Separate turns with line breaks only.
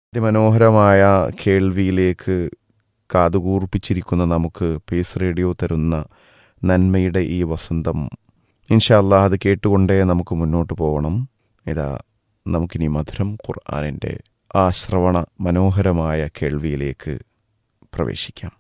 അതിമനോഹരമായ കേൾവിയിലേക്ക് കാതുകൂർപ്പിച്ചിരിക്കുന്ന നമുക്ക് piece radio തരുന്ന നന്മയുടെ ഈ വസന്തം ഇൻഷാ അല്ലാഹ് അത് കേട്ടുകൊണ്ടേ നമുക്ക് മുന്നോട്ട് പോകണം. ഇതാ നമുക്കിനി മധുരം ഖുർആനിൻ്റെ ആ ശ്രവണ മനോഹരമായ കേൾവിയിലേക്ക് പ്രവേശിക്കാം.